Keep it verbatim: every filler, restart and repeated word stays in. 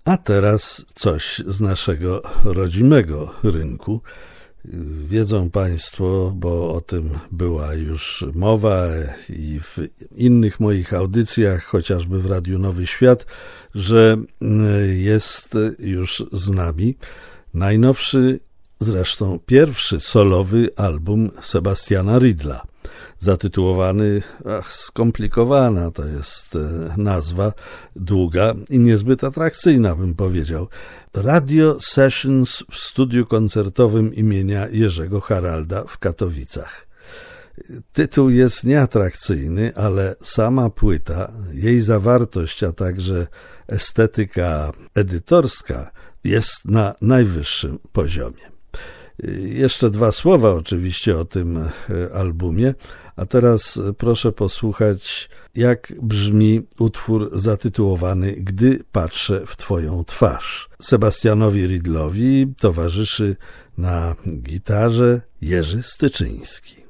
A teraz coś z naszego rodzimego rynku. Wiedzą Państwo, bo o tym była już mowa i w innych moich audycjach, chociażby w Radiu Nowy Świat, że jest już z nami najnowszy, zresztą pierwszy solowy album Sebastiana Riedla, zatytułowany, ach, skomplikowana to jest nazwa, długa i niezbyt atrakcyjna, bym powiedział, Radio Sessions w studiu koncertowym imienia Jerzego Haralda w Katowicach. Tytuł jest nieatrakcyjny, ale sama płyta, jej zawartość, a także estetyka edytorska jest na najwyższym poziomie. Jeszcze dwa słowa oczywiście o tym albumie, a teraz proszę posłuchać, jak brzmi utwór zatytułowany Gdy patrzę w Twoją twarz. Sebastianowi Riedlowi towarzyszy na gitarze Jerzy Styczyński.